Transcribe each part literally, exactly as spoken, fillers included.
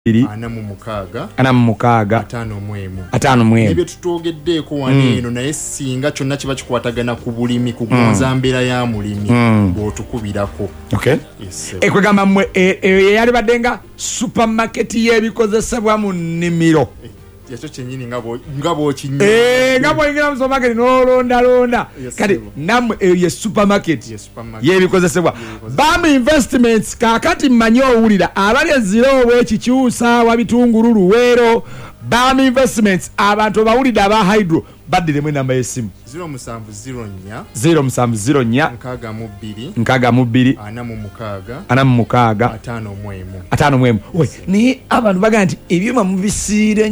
ana mu mukaaga ana mu mukaaga atano mwemu atano mwemu ebyo tutogeddeeko waneeno mm. naye singa kyonna kiba kikwatagana ku bulimi kugonza mm. mbeera ya mulimi mm. bw'otukubirako okay yes, ekwegamba mmwe eyali badde nga supermarket y'ebikozesebwa mu nnimiro yakyo kyenyini nga bw'okinywa nga bw'oyingira mu supermarket n'olondalonda kati nammwe eyo ye supermarket y'ebikozesebwa Bam Investments kaakati mmanyi owulira abali eziro bw'ekikyusa wabitungulu luweero Bam Investments abantu bawulidde aba hydro baddiremu enamba y'essimu zero musanvu zero nnya zero musanvu zero nnya nkaaga mu bbiri nkaaga mu bbiri ana mu mukaaga ana mu mukaaga atano mwemu atano mwemu we naye abantu bagamba nti ebyuma mubisiire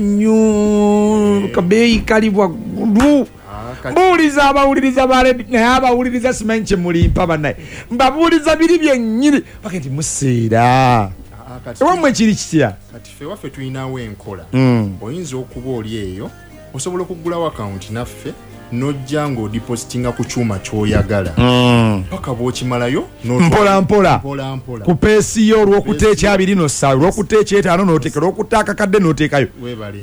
nnyo kabeeyi kali bwaggulu mbuuliza abawuliriza baledi naye abawuliriza simanyi kye mulimpa bannaye mbabuuliza biri byennyini baga nti museera ewamwe kiri kitya kati ffe waffe tulinawo enkola mm. oyinza okuba oli eyo osobola okugulawo akawunti naffe nojja ng'odipositinga ku kyuma ky'oyagala paka mm. bw'okimalayo mpola mpola ku peesi yo olw'okuteekya abiri nossa olw'okuteekya etaano n'oteeka olw'okutaaka kadde n'oteekayo weebale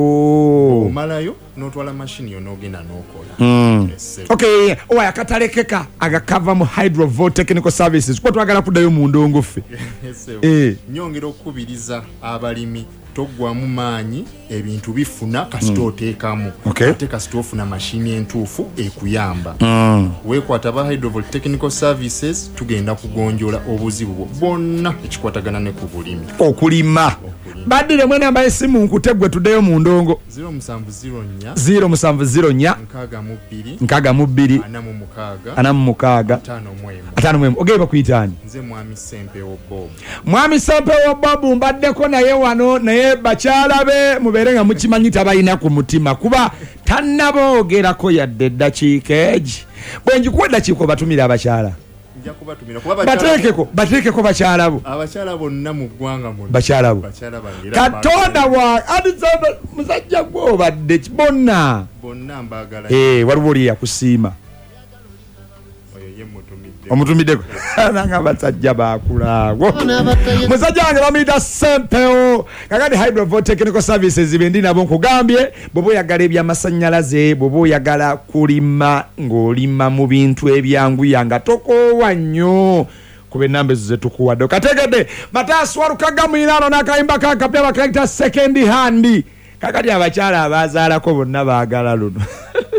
oh. omalayo n'otwala mashini yo n'ogenda n'okola mm. yes, okay owa akatalekeka agakava mu Hydrovolt Technical Services kuba twagala kuddayo mu ndongo ffe yes, eh. nyongera okukubiriza abalimi toggwamu maanyi ebintu bifuna kasita oteekamu okay. ate kasita ofuna mashini entuufu ekuyamba mm. weekwata ba Hydrovolt Technical Services tugenda kugonjola obuzibu bwo bwonna ekikwatagana ne ku bulimi okulima baddire mwene ambaye essimu nkutegwe tuddeyo mu ndongo zero musanvu zero nnya zero musanvu zero nnya nkaaga mu bbiri nkaaga mu bbiri ana mu mukaaga ana mu mukaaga atano mwemu atano mwemu ogeye bakuyitaani nze mwami Sempewo Bob mwami Sempewo Bob mbaddeko naye wano naye bakyala be mubeere nga mukimanyi tabalina ku mutima kuba tannaboogerako yadde eddakiika egi bwe njikuwa eddakiika obatumira abakyala bateekeko bateekeko bakyala bo abakyala bonna mu ggwanga muno bakyala bo katonda wa adisaba musajja gwe obadde bonna bonna mbagala eh waliwo oli yakusiima omutumiddeko nanga basajja bakulaawo musajja wange bamuyita Sempewo kakati Hydrovolt Technical Services bendi nabo nkugambye bw'oba oyagala ebyamasannyalaze bw'oba oyagala kulima ng'olima mu bintu ebyanguya nga tokoowa nnyo kuba ennamba ezo zetukuwadde kategedde mataaswalukaga mwiraano n'akayimba kakapya bakayita second hand kakati abakyala abaazaalako bonna baagala luno